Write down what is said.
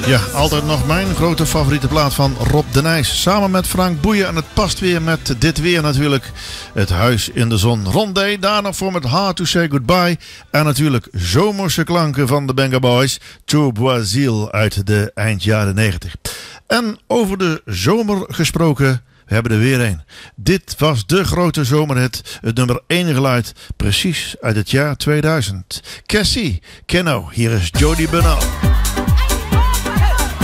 Ja, altijd nog mijn grote favoriete plaat van Rob de Nijs. Samen met Frank Boeien. En het past weer met dit weer natuurlijk. Het huis in de zon. Rondé, daarna voor met Hard to Say Goodbye. En natuurlijk zomerse klanken van de Benga Boys. To Brazil uit de eind jaren 90. En over de zomer gesproken... We hebben er weer een. Dit was de grote zomerhit. Het nummer 1 geluid. Precies uit het jaar 2000. Cassie, Keno. Hier is Jody Bernal.